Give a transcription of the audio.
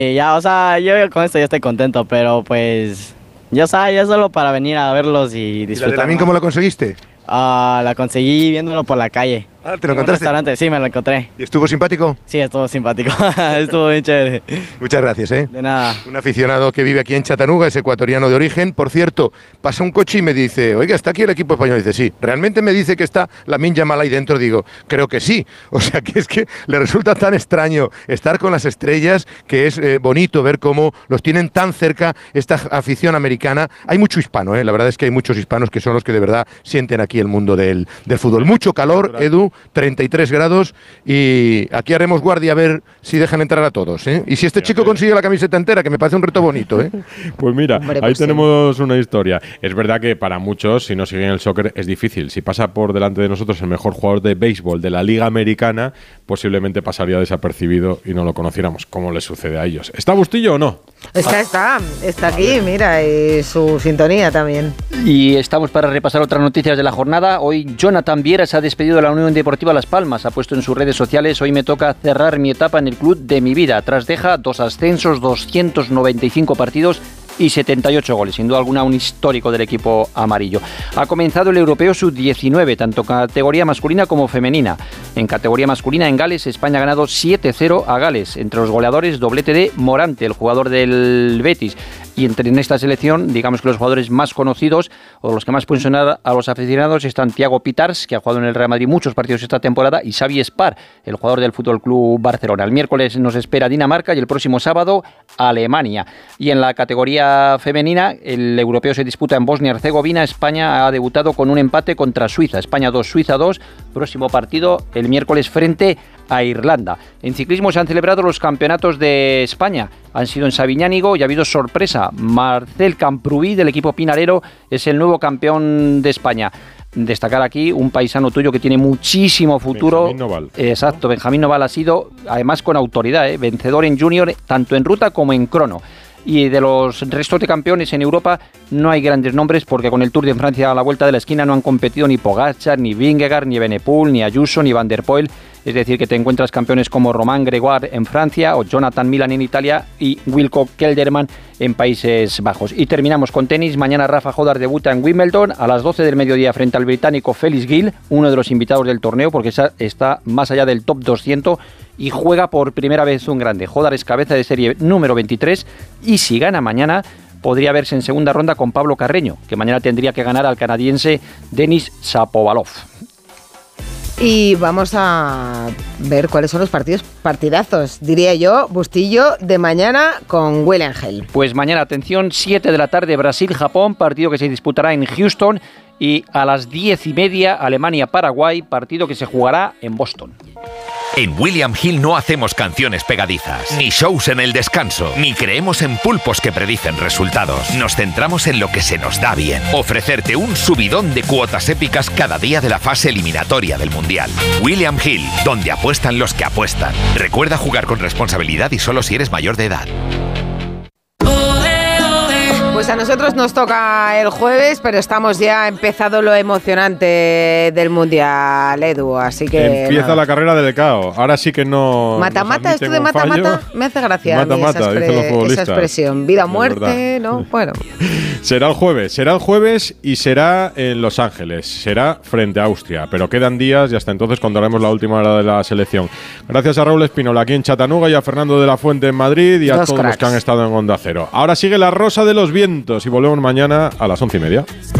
Ya, o sea, yo con esto ya estoy contento, pero pues, ya sabes, ya solo para venir a verlos y ¿Y disfrutar. la de Lamine cómo la conseguiste? La conseguí viéndolo por la calle. Ah, ¿te lo En un encontraste? restaurante, sí, me lo encontré. ¿Y estuvo simpático? Sí, estuvo simpático. Estuvo bien chévere. Muchas gracias, ¿eh? De nada. Un aficionado que vive aquí en Chattanooga, es ecuatoriano de origen. Por cierto, pasa un coche y me dice, oiga, ¿está aquí el equipo español? Dice, sí. ¿Realmente me dice que está Lamine Yamal ahí dentro? Digo, creo que sí. O sea, que es que le resulta tan extraño estar con las estrellas, que es bonito ver cómo los tienen tan cerca esta afición americana. Hay mucho hispano, ¿eh? La verdad es que hay muchos hispanos que son los que de verdad sienten aquí el mundo del fútbol. Mucho calor, Edu, 33 grados, y aquí haremos guardia a ver si dejan entrar a todos, ¿eh? Y si este chico consigue la camiseta entera, que me parece un reto bonito, ¿eh? Pues mira, Hombre, ahí pues sí. tenemos una historia. Es verdad que para muchos, si no siguen el soccer, es difícil. Si pasa por delante de nosotros el mejor jugador de béisbol de la Liga Americana, posiblemente pasaría desapercibido y no lo conociéramos, como le sucede a ellos. ¿Está Bustillo o no? Está aquí, mira, y su sintonía también. Y estamos para repasar otras noticias de la jornada. Hoy Jonathan Viera se ha despedido de la Unión Deportiva Las Palmas. Ha puesto en sus redes sociales: hoy me toca cerrar mi etapa en el club de mi vida. Tras deja 2 ascensos, 295 partidos y 78 goles. Sin duda alguna un histórico del equipo amarillo. Ha comenzado el Europeo Sub-19, tanto categoría masculina como femenina. En categoría masculina en Gales, España ha ganado 7-0 a Gales. Entre los goleadores, doblete de Morante, el jugador del Betis. Y en esta selección, digamos que los jugadores más conocidos o los que más pueden sonar a los aficionados están Thiago Pitars, que ha jugado en el Real Madrid muchos partidos esta temporada, y Xavi Spar, el jugador del Fútbol Club Barcelona. El miércoles nos espera Dinamarca y el próximo sábado Alemania. Y en la categoría femenina, el europeo se disputa en Bosnia y Herzegovina. España ha debutado con un empate contra Suiza. España 2, Suiza 2. Próximo partido el miércoles frente a Irlanda. En ciclismo se han celebrado los campeonatos de España. Han sido en Sabiñánigo y ha habido sorpresa. Marcel Camprubí, del equipo Pinarero, es el nuevo campeón de España. Destacar aquí un paisano tuyo que tiene muchísimo futuro. Benjamín Noval. Exacto, Benjamín Noval ha sido, además con autoridad, vencedor en junior, tanto en ruta como en crono. Y de los restos de campeones en Europa no hay grandes nombres, porque con el Tour de Francia a la vuelta de la esquina no han competido ni Pogačar, ni Vingegaard, ni Evenepoel, ni Ayuso, ni Van der Poel. Es decir, que te encuentras campeones como Romain Grégoire en Francia o Jonathan Milan en Italia y Wilco Kelderman en Países Bajos. Y terminamos con tenis. Mañana Rafa Jodar debuta en Wimbledon a las 12 del mediodía frente al británico Felix Gill, uno de los invitados del torneo porque está más allá del top 200 y juega por primera vez un grande. Jodar es cabeza de serie número 23 y si gana mañana podría verse en segunda ronda con Pablo Carreño, que mañana tendría que ganar al canadiense Denis Shapovalov. Y vamos a ver cuáles son los partidazos, diría yo, Bustillo, de mañana con Will Ángel. Pues mañana, atención, 7 de la tarde, Brasil-Japón, partido que se disputará en Houston, y a las 10:30, Alemania-Paraguay, partido que se jugará en Boston. En William Hill no hacemos canciones pegadizas, ni shows en el descanso, ni creemos en pulpos que predicen resultados. Nos centramos en lo que se nos da bien. Ofrecerte un subidón de cuotas épicas cada día de la fase eliminatoria del Mundial. William Hill, donde apuestan los que apuestan. Recuerda jugar con responsabilidad y solo si eres mayor de edad. Pues a nosotros nos toca el jueves, pero estamos ya empezado lo emocionante del Mundial, Edu, así que... Empieza la carrera del cao. Ahora sí que no... Mata-mata, esto de mata-mata me hace gracia. Mata-mata, dicen los futbolistas. Esa expresión, vida o Es muerte, verdad. ¿no? Bueno. Será el jueves y será en Los Ángeles, será frente a Austria, pero quedan días y hasta entonces contaremos la última hora de la selección. Gracias a Raúl Espínola aquí en Chattanooga y a Fernando de la Fuente en Madrid y a todos los que han estado en Onda Cero. Ahora sigue La Rosa de los Vientos y volvemos mañana a las 11:30.